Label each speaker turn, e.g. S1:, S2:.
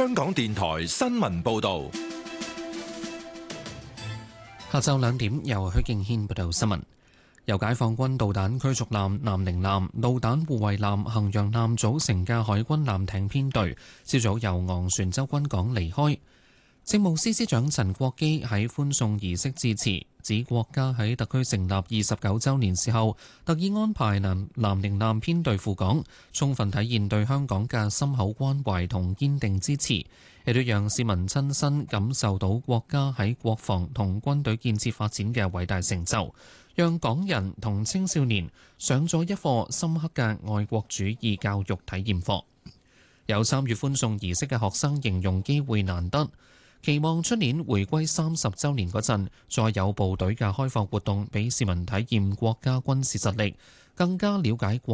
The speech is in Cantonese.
S1: 香港電台新聞報道。
S2: 下晝2點，由許敬軒報道新聞。由解放軍導彈驅逐艦南寧艦、導彈護衛艦衡陽艦組成嘅海軍艦艇編隊，朝早由昂船洲軍港離開。政務司司長陳國基喺歡送儀式致辭，指國家喺特區成立29週年時候，特意安排南寧艦編隊赴港，充分體現對香港嘅深厚關懷同堅定支持，亦都讓市民親身感受到國家喺國防同軍隊建設發展嘅偉大成就，讓港人同青少年上咗一課深刻嘅愛國主義教育體驗課。有參與歡送儀式嘅學生形容機會難得，期望出年回歸30週年嗰陣，再有部隊嘅開放活動，俾市民體驗國家軍事實力，更加了解國